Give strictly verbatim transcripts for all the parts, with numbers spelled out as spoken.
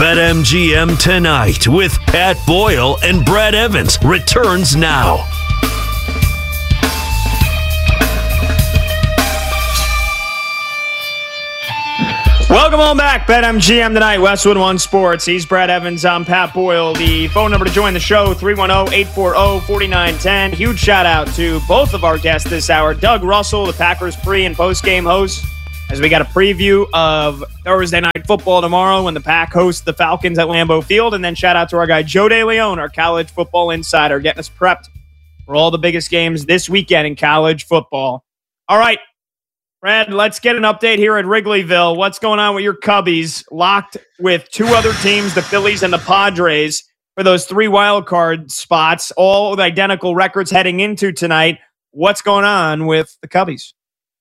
BetMGM Tonight with Pat Boyle and Brad Evans returns now. Welcome on back, BetMGM Tonight, Westwood One Sports. He's Brad Evans, I'm Pat Boyle. The phone number to join the show, three one zero, eight four zero, four nine one zero. Huge shout out to both of our guests this hour. Doug Russell, the Packers pre- and post-game host, as we got a preview of Thursday Night Football tomorrow when the Pack hosts the Falcons at Lambeau Field. And then shout out to our guy Joe DeLeon, our college football insider, getting us prepped for all the biggest games this weekend in college football. All right, Brad, let's get an update here at Wrigleyville. What's going on with your Cubbies, locked with two other teams, the Phillies and the Padres, for those three wild card spots, all with identical records heading into tonight. What's going on with the Cubbies?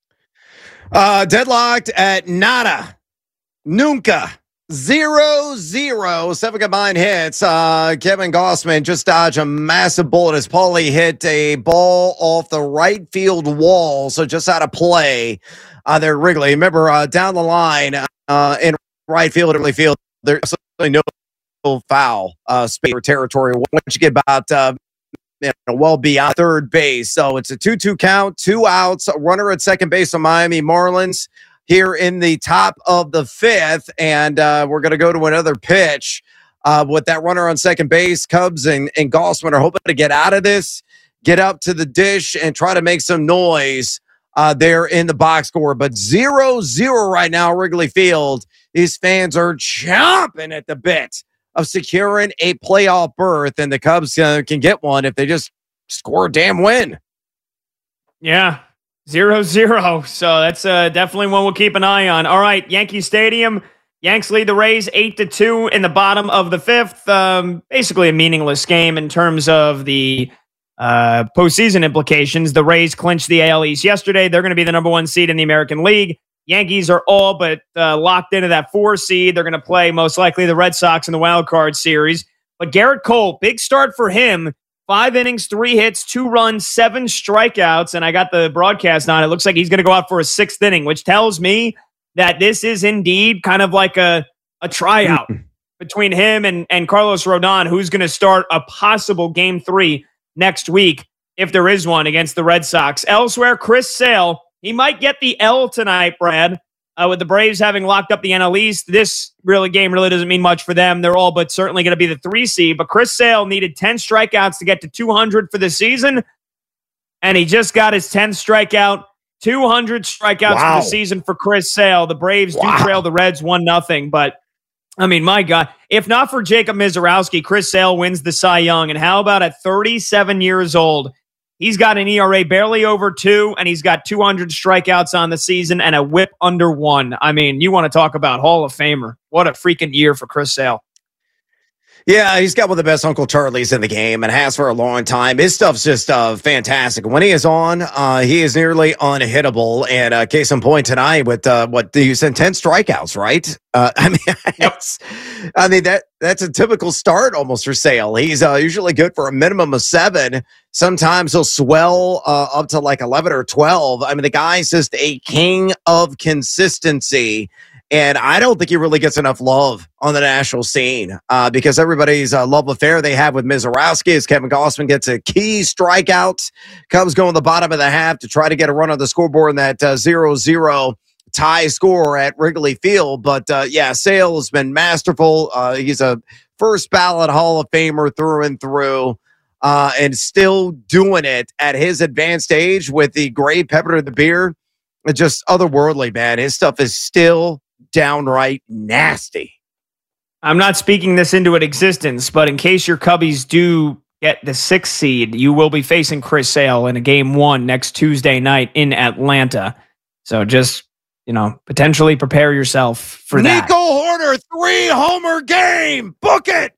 Uh, deadlocked at nada, nunca, zero, zero, seven combined hits. Uh, Kevin Gausman just dodged a massive bullet as Paulie hit a ball off the right field wall, so just out of play uh, there at Wrigley. Remember, uh, down the line uh, in right field, Wrigley Field, there's absolutely no foul uh, space or territory once you get about uh, you know, well beyond third base. So it's a two two count, two outs, a runner at second base on Miami Marlins here in the top of the fifth. And uh, we're going to go to another pitch uh, with that runner on second base. Cubs and, and Gausman are hoping to get out of this, get up to the dish, and try to make some noise uh, there in the box score. But zero zero right now, Wrigley Field. These fans are chomping at the bit of securing a playoff berth, and the Cubs uh, can get one if they just score a damn win. Yeah, zero zero. So that's uh, definitely one we'll keep an eye on. All right, Yankee Stadium. Yanks lead the Rays eight to two in the bottom of the fifth. Um, basically a meaningless game in terms of the uh, postseason implications. The Rays clinched the A L East yesterday. They're going to be the number one seed in the American League. Yankees are all but uh, locked into that four seed. They're going to play most likely the Red Sox in the wild card series. But Garrett Cole, big start for him. Five innings, three hits, two runs, seven strikeouts. And I got the broadcast on. It looks like he's going to go out for a sixth inning, which tells me that this is indeed kind of like a, a tryout between him and, and Carlos Rodon, who's going to start a possible game three next week, if there is one, against the Red Sox. Elsewhere, Chris Sale. He might get the L tonight, Brad, uh, with the Braves having locked up the N L East. This really game really doesn't mean much for them. They're all but certainly going to be the three seed. But Chris Sale needed ten strikeouts to get to two hundred for the season, and he just got his tenth strikeout. two hundred strikeouts wow. for the season for Chris Sale. The Braves wow. do trail the Reds one nothing, but I mean, my God, if not for Jacob Mizorowski, Chris Sale wins the Cy Young. And how about at thirty-seven years old? He's got an E R A barely over two, and he's got two hundred strikeouts on the season and a whip under one. I mean, you want to talk about Hall of Famer. What a freaking year for Chris Sale. Yeah, he's got one of the best Uncle Charlies in the game and has for a long time. His stuff's just uh, fantastic. When he is on, uh, he is nearly unhittable. And uh, case in point tonight with uh, what you said, ten strikeouts, right? Uh, I mean, yep. I mean that that's a typical start almost for Sale. He's uh, usually good for a minimum of seven. Sometimes he'll swell uh, up to like eleven or twelve. I mean, the guy's just a king of consistency. And I don't think he really gets enough love on the national scene uh, because everybody's uh, love affair they have with Mizorowski as Kevin Gausman gets a key strikeout. Cubs go in the bottom of the half to try to get a run on the scoreboard in that uh, zero zero tie score at Wrigley Field. But, uh, yeah, Sale has been masterful. Uh, he's a first ballot Hall of Famer through and through uh, and still doing it at his advanced age with the gray pepper to the beard. Just otherworldly, man. His stuff is still downright nasty. I'm not speaking this into an existence, but in case your Cubbies do get the sixth seed, you will be facing Chris Sale in a game one next Tuesday night in Atlanta. So just, you know, potentially prepare yourself for Nico that. Nico Hoerner, three homer game. Book it.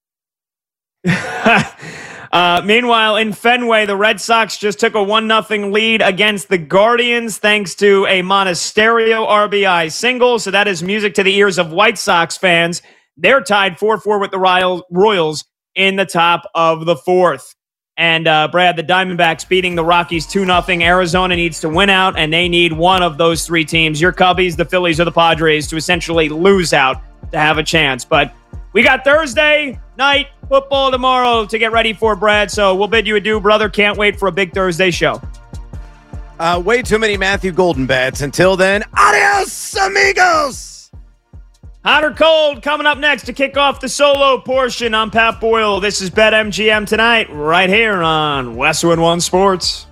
Uh, meanwhile, in Fenway, the Red Sox just took a one nothing lead against the Guardians thanks to a Monasterio R B I single. So that is music to the ears of White Sox fans. They're tied four four with the Royals in the top of the fourth. And, uh, Brad, the Diamondbacks beating the Rockies two nothing. Arizona needs to win out, and they need one of those three teams, your Cubbies, the Phillies, or the Padres, to essentially lose out to have a chance. But We got Thursday night football tomorrow to get ready for, Brad. So we'll bid you adieu, brother. Can't wait for a big Thursday show. Uh, way too many Matthew Golden bets. Until then, adios, amigos. Hot or cold coming up next to kick off the solo portion. I'm Pat Boyle. This is BetMGM tonight, right here on Westwood One Sports.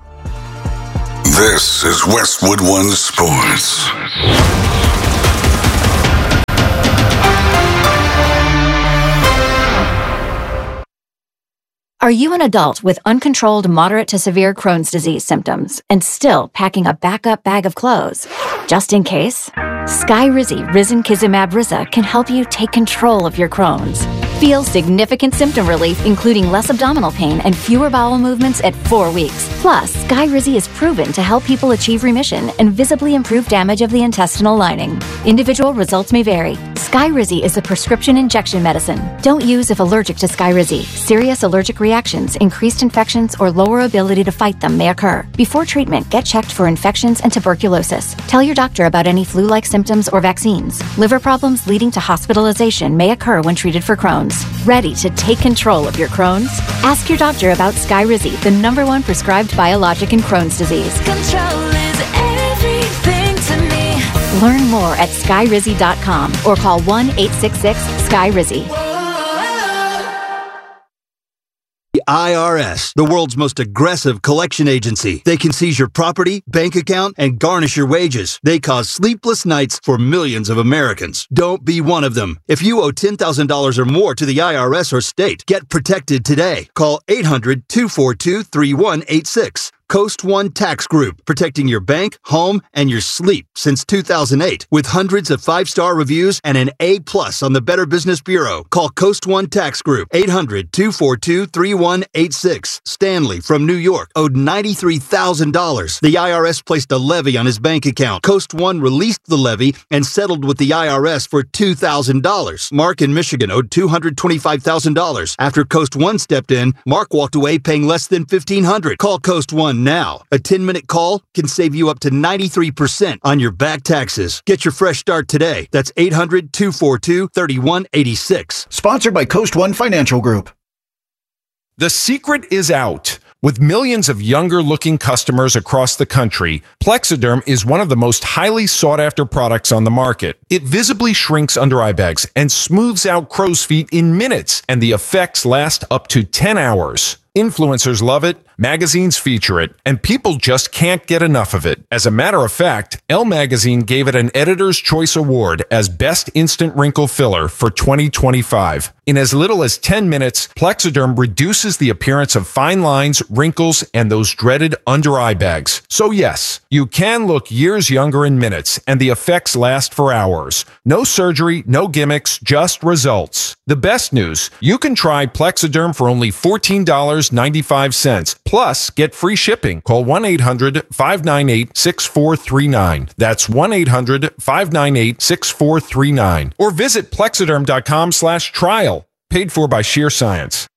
This is Westwood One Sports. Are you an adult with uncontrolled moderate to severe Crohn's disease symptoms and still packing a backup bag of clothes? Just in case? Skyrizi Risankizumab Riza can help you take control of your Crohn's. Feel significant symptom relief, including less abdominal pain and fewer bowel movements at four weeks. Plus, Skyrizi is proven to help people achieve remission and visibly improve damage of the intestinal lining. Individual results may vary. Skyrizi is a prescription injection medicine. Don't use if allergic to Skyrizi. Serious allergic reactions, increased infections, or lower ability to fight them may occur. Before treatment, get checked for infections and tuberculosis. Tell your doctor about any flu-like symptoms or vaccines. Liver problems leading to hospitalization may occur when treated for Crohn's. Ready to take control of your Crohn's? Ask your doctor about Skyrizi, the number one prescribed biologic in Crohn's disease. Control is everything to me. Learn more at skyrizi dot com or call one eight six six Skyrizi. The I R S, the world's most aggressive collection agency. They can seize your property, bank account, and garnish your wages. They cause sleepless nights for millions of Americans. Don't be one of them. If you owe ten thousand dollars or more to the I R S or state, get protected today. Call eight hundred, two four two, three one eight six. Coast One Tax Group, protecting your bank, home, and your sleep since two thousand eight. With hundreds of five-star reviews and an A plus on the Better Business Bureau. Call Coast One Tax Group, eight hundred, two four two, three one eight six. Stanley from New York owed ninety-three thousand dollars. The I R S placed a levy on his bank account. Coast One released the levy and settled with the I R S for two thousand dollars. Mark in Michigan owed two hundred twenty-five thousand dollars. After Coast One stepped in, Mark walked away paying less than fifteen hundred dollars. Call Coast One now. A ten-minute call can save you up to ninety-three percent on your back taxes. Get your fresh start today. That's eight hundred, two four two, three one eight six. Sponsored by Coast One Financial Group. The secret is out. With millions of younger-looking customers across the country, Plexiderm is one of the most highly sought-after products on the market. It visibly shrinks under eye bags and smooths out crow's feet in minutes, and the effects last up to ten hours. Influencers love it, magazines feature it, and people just can't get enough of it. As a matter of fact, Elle Magazine gave it an Editor's Choice Award as Best Instant Wrinkle Filler for twenty twenty-five. In as little as ten minutes, Plexiderm reduces the appearance of fine lines, wrinkles, and those dreaded under-eye bags. So yes, you can look years younger in minutes, and the effects last for hours. No surgery, no gimmicks, just results. The best news, you can try Plexiderm for only fourteen dollars and ninety-five cents. Plus, get free shipping. Call one eight hundred, five nine eight, six four three nine. That's one eight hundred, five nine eight, six four three nine. Or visit plexiderm.com slash trial. Paid for by Sheer Science.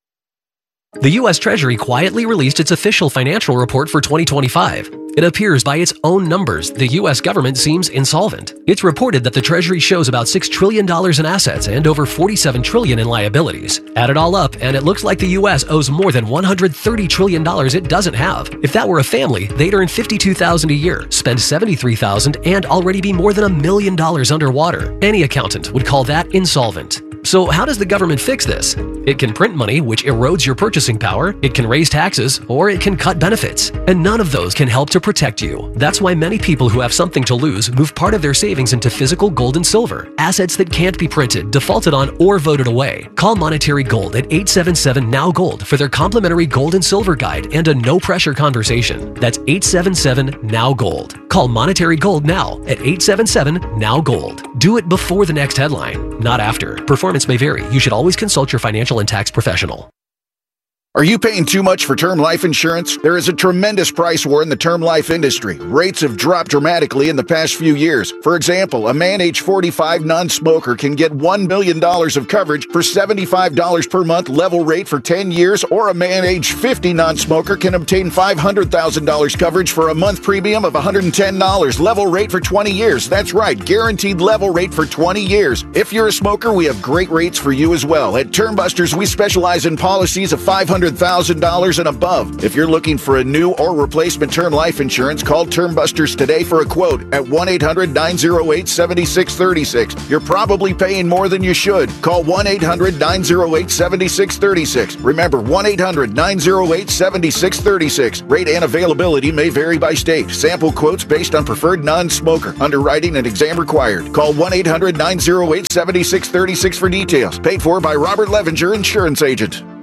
The U S Treasury quietly released its official financial report for twenty twenty-five. It appears by its own numbers, the U S government seems insolvent. It's reported that the Treasury shows about six trillion dollars in assets and over forty-seven trillion dollars in liabilities. Add it all up, and it looks like the U S owes more than one hundred thirty trillion dollars it doesn't have. If that were a family, they'd earn fifty-two thousand dollars a year, spend seventy-three thousand dollars, and already be more than a million dollars underwater. Any accountant would call that insolvent. So how does the government fix this? It can print money, which erodes your purchasing power, it can raise taxes, or it can cut benefits. And none of those can help to protect you. That's why many people who have something to lose move part of their savings into physical gold and silver, assets that can't be printed, defaulted on, or voted away. Call Monetary Gold at eight seven seven, N O W Gold for their complimentary gold and silver guide and a no-pressure conversation. That's eight seven seven, N O W Gold. Call Monetary Gold now at eight seven seven, N O W Gold. Do it before the next headline, not after. Performance may vary. You should always consult your financial and tax professional. Are you paying too much for term life insurance? There is a tremendous price war in the term life industry. Rates have dropped dramatically in the past few years. For example, a man age forty-five non-smoker can get one million dollars of coverage for seventy-five dollars per month level rate for ten years, or a man age fifty non-smoker can obtain five hundred thousand dollars coverage for a month premium of one hundred ten dollars level rate for twenty years. That's right, guaranteed level rate for twenty years. If you're a smoker, we have great rates for you as well. At Term Busters, we specialize in policies of five hundred thousand dollars and above. If you're looking for a new or replacement term life insurance, call Term Busters today for a quote at one eight hundred nine oh eight seven six three six. You're probably paying more than you should. Call one eight hundred nine oh eight seven six three six. Remember, one eight hundred nine oh eight seven six three six. Rate and availability may vary by state. Sample quotes based on preferred non-smoker. Underwriting and exam required. Call one eight hundred nine oh eight seven six three six for details. Paid for by Robert Levenger, Insurance Agent.